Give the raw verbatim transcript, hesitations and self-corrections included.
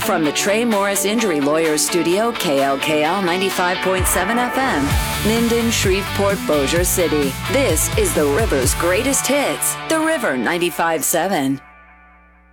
From the Trey Morris Injury Lawyers Studio, K L K L ninety-five point seven F M, Minden, Shreveport, Bossier City. This is the River's greatest hits. The River ninety-five point seven.